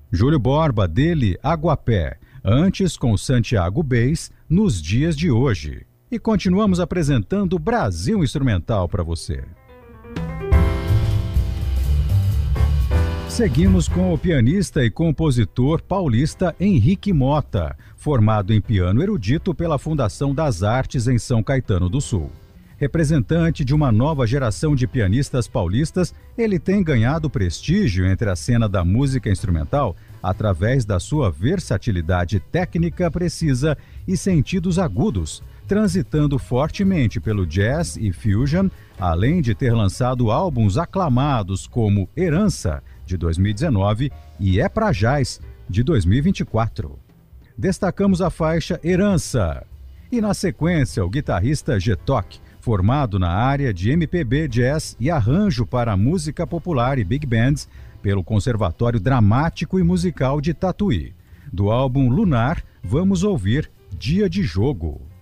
Júlio Borba, dele Aguapé, antes com Santiago Beis, Nos Dias de Hoje. E continuamos apresentando Brasil Instrumental para você. Seguimos com o pianista e compositor paulista Henrique Motta, formado em piano erudito pela Fundação das Artes em São Caetano do Sul. Representante de uma nova geração de pianistas paulistas, ele tem ganhado prestígio entre a cena da música instrumental através da sua versatilidade técnica precisa e sentidos agudos, transitando fortemente pelo jazz e fusion, além de ter lançado álbuns aclamados como Herança, de 2019, e É Pra Jazz, de 2024. Destacamos a faixa Herança. E na sequência, o guitarrista Getok, formado na área de MPB, jazz e arranjo para música popular e big bands pelo Conservatório Dramático e Musical de Tatuí. Do álbum Lunar, vamos ouvir Dia de Jogo.